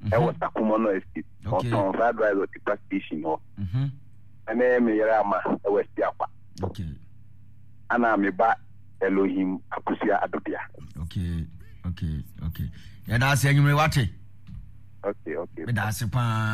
was Takumono Estate. On Fire Drive or the station. And then me Rama, West Yapa. Okay. And I'm a bat Elohim Akusia Adopia. Okay. Yeah, that's saying you may watch it. Okay. But that's a